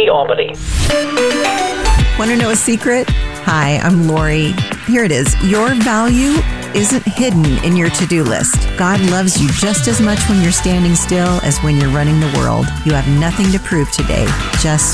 Albany, Albany. Want to know a secret? Hi, I'm Lori. Here it is. Your value isn't hidden in your to-do list. God loves you just as much when you're standing still as when you're running the world. You have nothing to prove today, just